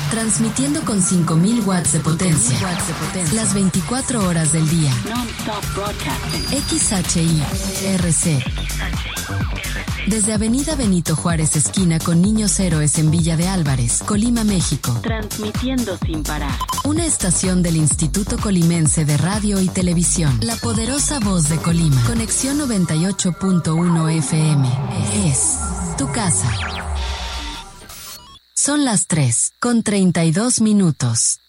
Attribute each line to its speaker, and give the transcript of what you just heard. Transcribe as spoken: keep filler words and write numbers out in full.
Speaker 1: Transmitiendo con cinco mil watts de potencia. Las veinticuatro horas del día. X H I R C. Desde Avenida Benito Juárez, esquina con Niños Héroes en Villa de Álvarez, Colima, México.
Speaker 2: Transmitiendo sin parar.
Speaker 1: Una estación del Instituto Colimense de Radio y Televisión. La poderosa voz de Colima. Conexión noventa y ocho punto uno F M. Es tu casa. Son las tres, con treinta y dos minutos.